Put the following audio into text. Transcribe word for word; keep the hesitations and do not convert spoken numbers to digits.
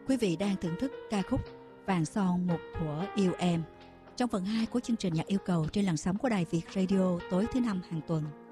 Quý vị đang thưởng thức ca khúc Vàng Son Một Thuở Yêu Em trong phần hai của chương trình nhạc yêu cầu trên làn sóng của Đài Việt Radio tối thứ năm hàng tuần.